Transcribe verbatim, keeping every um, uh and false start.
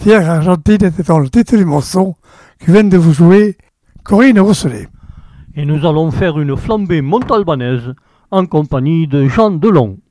Fière Argentine était dans le titre du morceau que vient de vous jouer Corinne Rousselet. Et nous allons faire une flambée montalbanaise en compagnie de Jean Delon.